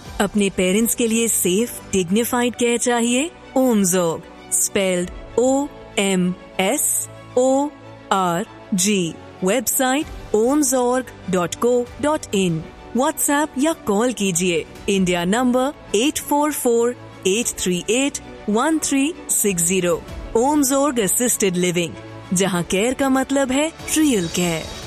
अपने पेरेंट्स के लिए सेफ डिग्निफाइड केयर चाहिए? ओमजोर्ग, spelled OMSORG। Website omzorg.co.in। WhatsApp या कॉल कीजिए इंडिया नंबर 8448381360। ओमजोर्ग असिस्टेड लिविंग, जहां केयर का मतलब है रियल केयर।